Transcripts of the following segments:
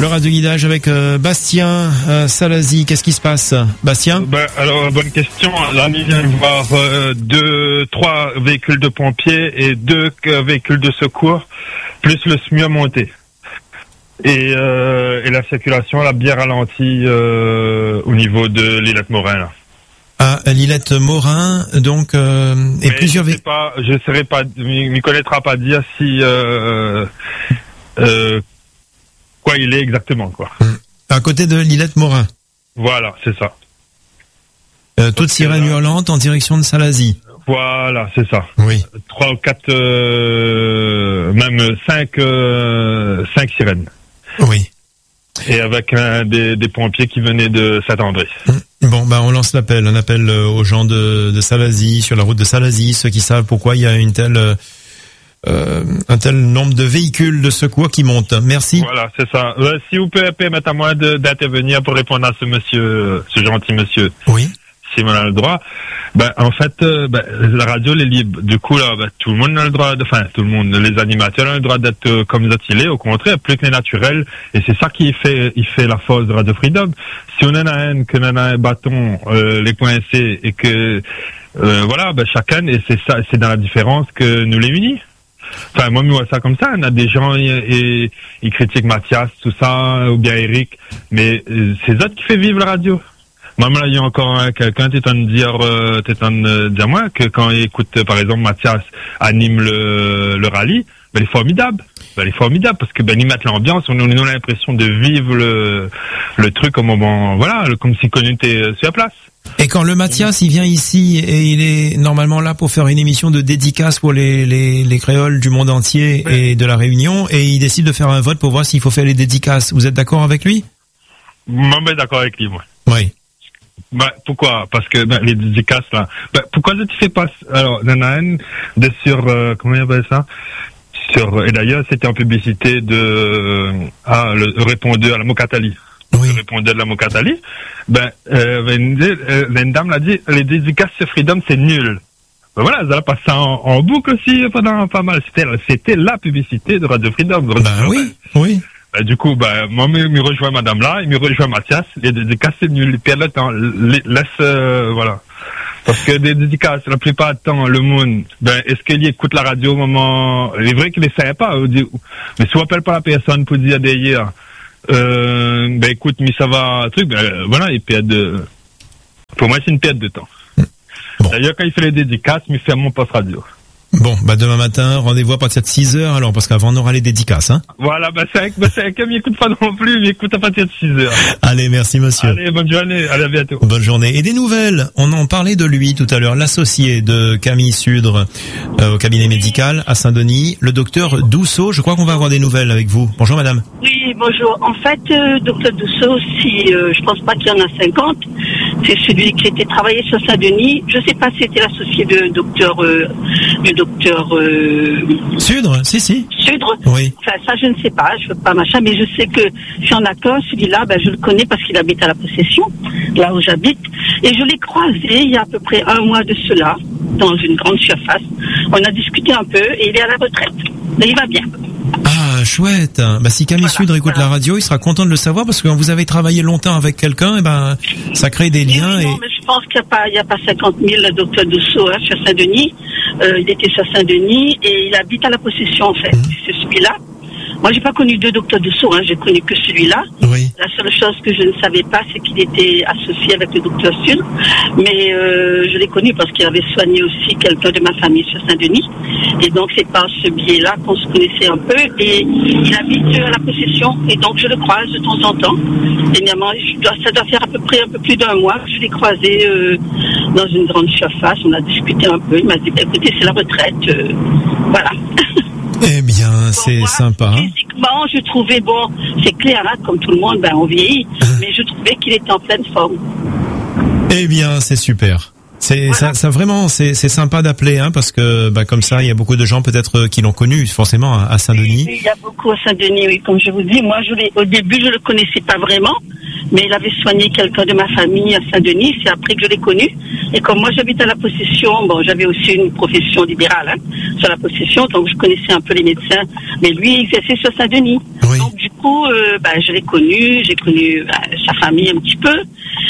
Le radio-guidage avec Bastien Salazie. Qu'est-ce qui se passe, Bastien? Alors, bonne question. Là, on vient de voir 3 véhicules de pompiers et 2 véhicules de secours, plus le SMU a monté. Et la circulation elle a bien ralenti au niveau de Lillette-Morin, là. Ah, Lillette-Morin, donc, et plusieurs véhicules. Je saurais pas, m'y connaîtra pas dire si, quoi il est exactement, quoi. À côté de Lillette-Morin. Voilà, c'est ça. Toute sirène hurlante en direction de Salazie. Voilà, c'est ça. Oui. 3 ou 4, même 5 sirènes. Oui. Et avec des pompiers qui venaient de Saint-André. Bon, on lance l'appel. Un appel aux gens de Salazie, sur la route de Salazie, ceux qui savent pourquoi il y a un tel nombre de véhicules de secours qui montent. Merci. Voilà, c'est ça. Si vous pouvez permettre à moi d'intervenir pour répondre à ce gentil monsieur. Oui. Si on a le droit. En fait, la radio elle est libre. Du coup, là, tout le monde a le droit tout le monde, les animateurs ont le droit d'être comme ils est. Au contraire, plus que les naturels. Et c'est ça qui fait la force de Radio Freedom. Si on en a un bâton, les coincés, et que, chacun, et c'est ça, c'est dans la différence que nous les unis. Enfin, moi, je vois ça comme ça. On a des gens, ils critiquent Mathias, tout ça, ou bien Eric. Mais, c'est eux qui fait vivre la radio. Moi, là, il y a encore quelqu'un, t'es en dire moi, que quand il écoute, par exemple, Mathias anime le rallye, il est formidable. Il est formidable parce que, ils mettent l'ambiance, on a l'impression de vivre le truc au moment, comme si connu était sur la place. Et quand le Mathias, il vient ici et il est normalement là pour faire une émission de dédicace pour les créoles du monde entier et de la Réunion, et il décide de faire un vote pour voir s'il faut faire les dédicaces. Vous êtes d'accord avec lui? Moi, d'accord avec lui, moi. Oui. Pourquoi? Parce que les dédicaces là. Pourquoi tu fais pas? Alors, il y en a une sur comment on appelle ça? Et d'ailleurs, c'était en publicité le répondeur à la Mokatali. Oui. Le répondeur de la Mokatali. Une dame l'a dit, les dédicaces sur Freedom, c'est nul. Voilà, ça a passé en boucle aussi pendant pas mal. C'était la publicité de Radio Freedom. Oui. Du coup, moi, il me rejoint madame là, il me rejoint Mathias, les dédicaces, c'est nul, ils perdent le temps, voilà. Parce que des dédicaces, la plupart du temps, le monde, est-ce qu'il écoute la radio au moment, il est vrai qu'il essaie pas, mais si on appelle pas la personne pour dire derrière, écoute, mais ça va, il perd pour moi, c'est une perte de temps. Bon. D'ailleurs, quand il fait les dédicaces, il fait mon poste radio. Bon, demain matin, rendez-vous à partir de 6h alors, parce qu'avant on aura les dédicaces, hein. Voilà, c'est comme il écoute pas non plus, il écoute à partir de 6h. Allez, merci monsieur. Allez, bonne journée, allez, à bientôt. Bonne journée. Et des nouvelles, on en parlait de lui tout à l'heure, l'associé de Camille Sudre au cabinet médical à Saint-Denis, le docteur Dousseau. Je crois qu'on va avoir des nouvelles avec vous. Bonjour madame. Oui, bonjour. En fait, docteur Dousseau, je pense pas qu'il y en a 50, c'est celui qui était travaillé sur Saint-Denis. Je sais pas si c'était l'associé de docteur Sudre, si. Sudre. Oui. Enfin, ça, je ne sais pas, je veux pas machin, mais je sais que s'il y en a qu'un, celui-là, je le connais parce qu'il habite à la Possession, là où j'habite, et je l'ai croisé il y a à peu près un mois de cela, dans une grande surface. On a discuté un peu, et il est à la retraite. Mais il va bien. Ah, chouette. Si Camille Sudre écoute la radio, il sera content de le savoir parce que quand vous avez travaillé longtemps avec quelqu'un, ça crée des liens. Non, mais je pense qu'il n'y a pas 50 000 docteur Dousseau sur Saint-Denis. Il était sur Saint-Denis et il habite à la Possession, en fait. C'est celui-là. Moi, j'ai pas connu 2 docteurs Dousseau, j'ai connu que celui-là. Oui. La seule chose que je ne savais pas, c'est qu'il était associé avec le docteur Sudre. Mais je l'ai connu parce qu'il avait soigné aussi quelqu'un de ma famille sur Saint-Denis. Et donc, c'est par ce biais-là qu'on se connaissait un peu. Et il habite à la Possession. Et donc, je le croise de temps en temps. Dernièrement, ça doit faire à peu près un peu plus d'un mois. Je l'ai croisé dans une grande surface. On a discuté un peu. Il m'a dit, écoutez, c'est la retraite. Voilà. Eh bien, c'est sympa. Physiquement, je trouvais, c'est clair, comme tout le monde, on vieillit, mais je trouvais qu'il était en pleine forme. Eh bien, c'est super. Ça vraiment, c'est sympa d'appeler, parce que, comme ça, il y a beaucoup de gens peut-être qui l'ont connu, forcément, à Saint-Denis. Oui, il y a beaucoup à Saint-Denis, oui, comme je vous dis. Moi, au début, je le connaissais pas vraiment, mais il avait soigné quelqu'un de ma famille à Saint-Denis, c'est après que je l'ai connu. Et comme moi, j'habite à la Possession, j'avais aussi une profession libérale, sur la Possession, donc je connaissais un peu les médecins. Mais lui, il exerçait sur Saint-Denis. Oui. Donc, du coup, je l'ai connu, j'ai connu sa famille un petit peu,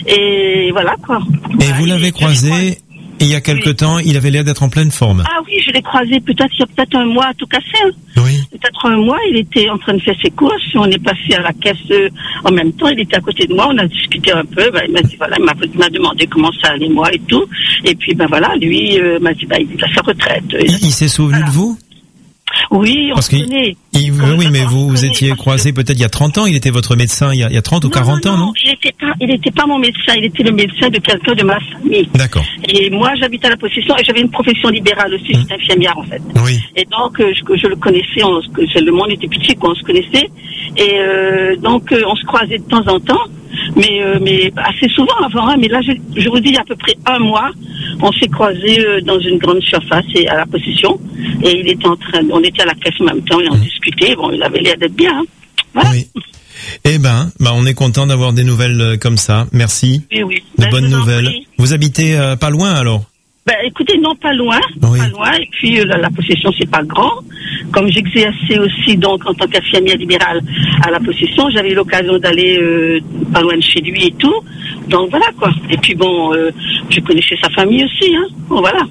et voilà quoi. Et vous l'avez croisé il y a quelque temps, il avait l'air d'être en pleine forme. Ah oui, je l'ai croisé il y a peut-être un mois tout cassé. Hein. Oui. Peut-être un mois, il était en train de faire ses courses, on est passé à la caisse en même temps, il était à côté de moi, on a discuté un peu, il m'a dit voilà, il m'a demandé comment ça allait moi et tout, et puis lui m'a dit il a sa retraite. Il s'est souvenu de vous? Oui, on se connaît. Oui, mais vous étiez croisé peut-être il y a 30 ans, il était votre médecin il y a 30 ou 40 ans, non? Il n'était pas mon médecin, il était le médecin de quelqu'un de ma famille. D'accord. Et moi, j'habite à la Possession et j'avais une profession libérale aussi, j'étais infirmière en fait. Oui. Et donc, je le connaissais, le monde était petit, on se connaissait. Et on se croisait de temps en temps. Mais assez souvent avant, hein, mais là je vous dis il y a à peu près un mois, on s'est croisés dans une grande surface et à la Possession, et on était à la caisse en même temps et on discutait, il avait l'air d'être bien, hein. Voilà. Oui. Eh on est content d'avoir des nouvelles comme ça, merci. Oui. De bonnes nouvelles. Vous habitez pas loin alors? Écoutez, non, pas loin, et puis la Possession c'est pas grand. Comme j'exerçais aussi donc en tant qu'infirmière libérale à la Possession, j'avais eu l'occasion d'aller pas loin de chez lui et tout. Donc voilà quoi. Et puis je connaissais sa famille aussi, hein. Bon voilà.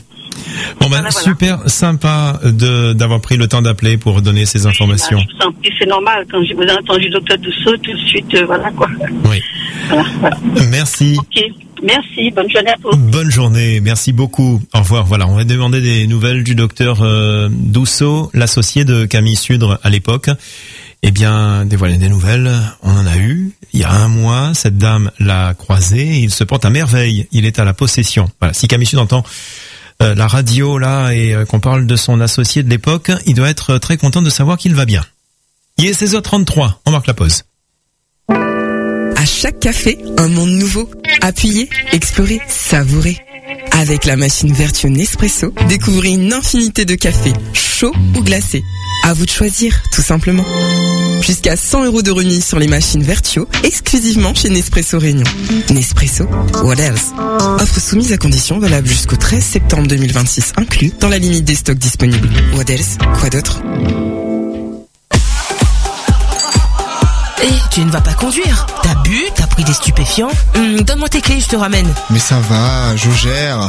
Voilà. Super sympa d'avoir pris le temps d'appeler pour donner ces informations. Je vous en prie, c'est normal. Quand je vous ai entendu Dr Dousseau, tout de suite, voilà quoi. Oui. Voilà. Merci. Ok. Merci, bonne journée à vous. Bonne journée, merci beaucoup. Au revoir. Voilà, on va demander des nouvelles du docteur Dousseau, l'associé de Camille Sudre à l'époque. Eh bien, des nouvelles, on en a eu. Il y a un mois, cette dame l'a croisé, il se porte à merveille, il est à la Possession. Voilà, si Camille Sudre entend la radio là et qu'on parle de son associé de l'époque, il doit être très content de savoir qu'il va bien. Il est 16h33, on marque la pause. À chaque café, un monde nouveau. Appuyez, explorez, savourez. Avec la machine Vertuo Nespresso, découvrez une infinité de cafés, chauds ou glacés. À vous de choisir, tout simplement. Jusqu'à 100 € de remise sur les machines Vertuo, exclusivement chez Nespresso Réunion. Nespresso, what else? Offre soumise à conditions valable jusqu'au 13 septembre 2026 inclus, dans la limite des stocks disponibles. What else? Quoi d'autre? Tu ne vas pas conduire. T'as bu, t'as pris des stupéfiants. Donne-moi tes clés, je te ramène. Mais ça va, je gère.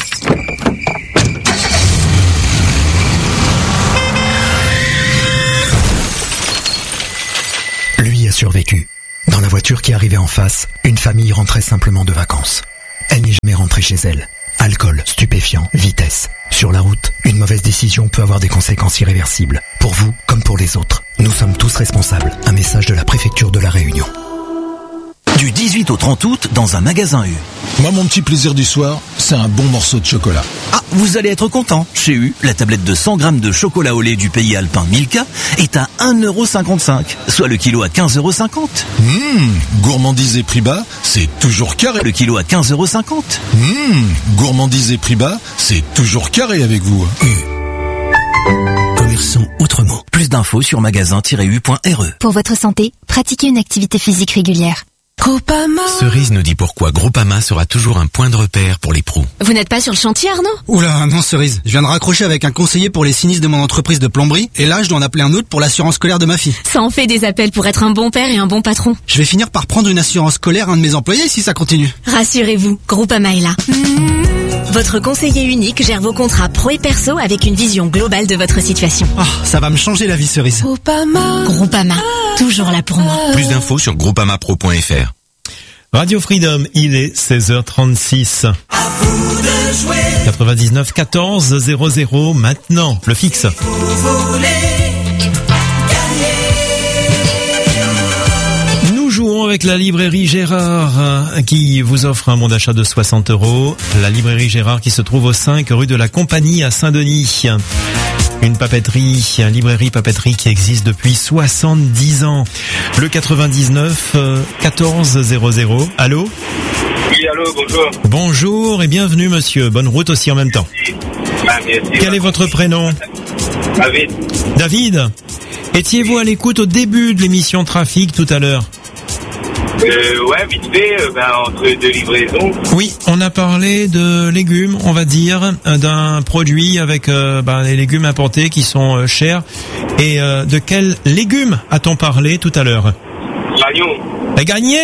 Lui a survécu. Dans la voiture qui arrivait en face, une famille rentrait simplement de vacances. Elle n'est jamais rentrée chez elle. Alcool, stupéfiants, vitesse. Sur la route, une mauvaise décision peut avoir des conséquences irréversibles. Pour vous, comme pour les autres. Nous sommes tous responsables. Un message de la préfecture de la Réunion. Du 18 au 30 août, dans un magasin U. Moi, mon petit plaisir du soir, c'est un bon morceau de chocolat. Ah, vous allez être content. Chez U, la tablette de 100 grammes de chocolat au lait du pays alpin Milka est à 1,55 €, soit le kilo à 15,50 €. Gourmandise et prix bas, c'est toujours carré. Le kilo à 15,50 €. Gourmandise et prix bas, c'est toujours carré avec vous. Commerçons autrement. Plus d'infos sur magasin-u.re. Pour votre santé, pratiquez une activité physique régulière. Groupama. Cerise nous dit pourquoi Groupama sera toujours un point de repère pour les pros. Vous n'êtes pas sur le chantier, Arnaud? Oula, non Cerise. Je viens de raccrocher avec un conseiller pour les sinistres de mon entreprise de plomberie, et là je dois en appeler un autre pour l'assurance scolaire de ma fille. Ça en fait des appels pour être un bon père et un bon patron. Je vais finir par prendre une assurance scolaire à un de mes employés si ça continue. Rassurez-vous, Groupama est là. Votre conseiller unique gère vos contrats pro et perso avec une vision globale de votre situation. Ah, ça va me changer la vie, Cerise. Groupama, toujours là pour moi. Plus d'infos sur groupamapro.fr. Radio Freedom, il est 16h36. À vous de jouer. 99 14 00 maintenant, le fixe. Vous voulez gagner. Nous jouons avec la librairie Gérard qui vous offre un bon d'achat de 60 €. La librairie Gérard qui se trouve au 5 rue de la Compagnie à Saint-Denis. Une papeterie, une librairie papeterie qui existe depuis 70 ans. Le 99 14 00. Allô? Oui, allô, bonjour. Bonjour et bienvenue monsieur. Bonne route aussi en même temps. Merci. Quel est votre prénom? David. David. Étiez-vous à l'écoute au début de l'émission Trafic tout à l'heure? Ouais, vite fait, entre deux livraisons. Oui, on a parlé de légumes, on va dire, d'un produit avec les légumes importés qui sont chers. Et de quels légumes a-t-on parlé tout à l'heure? L'oignon. Et gagné!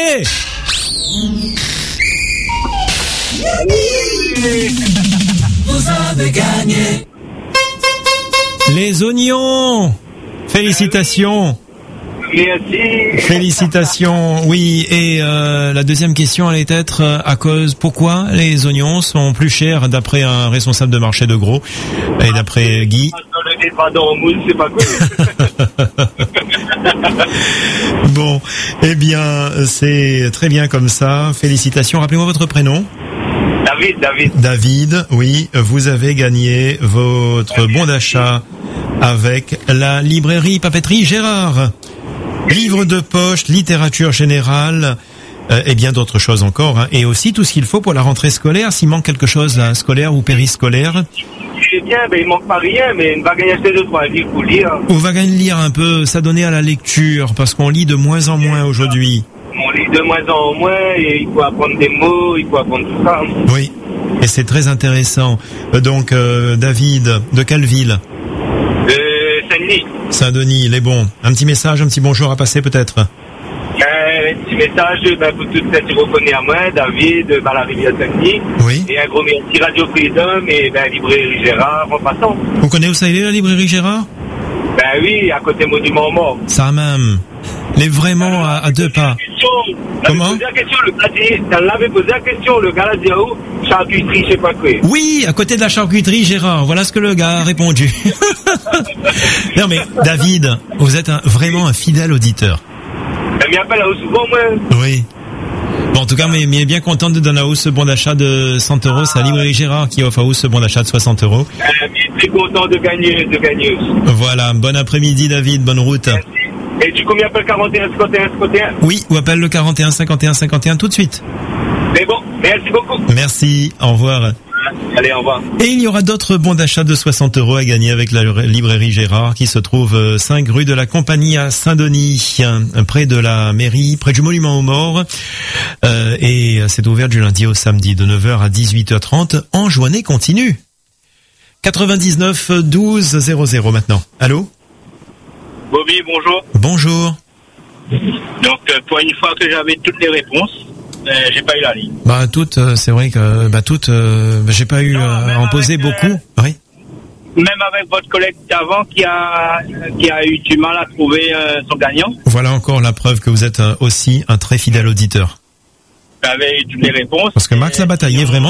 Vous avez gagné. Les oignons! Félicitations! Merci. Félicitations, oui. Et la deuxième question allait être pourquoi les oignons sont plus chers d'après un responsable de marché de gros et d'après Guy. Le débat dans le moule, c'est pas cool. Bon, eh bien, c'est très bien comme ça. Félicitations. Rappelez-moi votre prénom. David. David, oui, vous avez gagné votre bon d'achat avec la librairie papeterie Gérard. Livres de poche, littérature générale, et bien d'autres choses encore. Hein. Et aussi tout ce qu'il faut pour la rentrée scolaire, s'il manque quelque chose là, scolaire ou périscolaire. C'est bien, il manque pas rien, mais on va gagner acheter 2-3 livres pour lire. On va gagner lire un peu, s'adonner à la lecture, parce qu'on lit de moins en moins aujourd'hui. On lit de moins en moins, et il faut apprendre des mots, il faut apprendre tout ça. Oui, et c'est très intéressant. Donc, David, de quelle ville? Saint-Denis. Saint-Denis, les bons. Un petit message, un petit bonjour à passer peut-être. Un petit message pour toutes celles qui reconnaissent à moi, David, la rivière Saint-Denis. Oui. Et un gros merci Radio Freedom et librairie Gérard en passant. Vous connaissez où ça il est, la librairie Gérard? Oui, à côté Monument Mort. Ça même. Elle est vraiment à deux pas. Comment? Elle l'avait posé la question, le gars l'a dit où? Charcuterie, je sais pas quoi. Oui, à côté de la charcuterie Gérard. Voilà ce que le gars a répondu. Non mais, David, vous êtes vraiment un fidèle auditeur. Elle m'appelle souvent, moi. Oui. Bon, en tout cas, mais bien content de donner à vous ce bon d'achat de 100 €. C'est la librairie Gérard qui offre à vous ce bon d'achat de 60 €. Très content de gagner aussi. Voilà. Bon après-midi, David. Bonne route. Merci. Et tu combien appelles 41 51 51? Oui, ou appelle le 41 51 51 tout de suite. C'est bon. Merci beaucoup. Merci. Au revoir. Allez, au revoir. Et il y aura d'autres bons d'achat de 60 € à gagner avec la librairie Gérard qui se trouve 5 rue de la Compagnie à Saint-Denis, près de la mairie, près du monument aux morts. Et c'est ouvert du lundi au samedi de 9h à 18h30 en journée continue. 99 12 00 maintenant. Allô? Bobby, bonjour. Bonjour. Donc, pour une fois que j'avais toutes les réponses, j'ai pas eu la ligne. Toutes, c'est vrai que toutes, j'ai pas eu à en poser beaucoup. Oui. Même avec votre collègue d'avant qui a eu du mal à trouver son gagnant. Voilà encore la preuve que vous êtes aussi un très fidèle auditeur. J'avais eu toutes les réponses. Parce que Max a bataillé vraiment.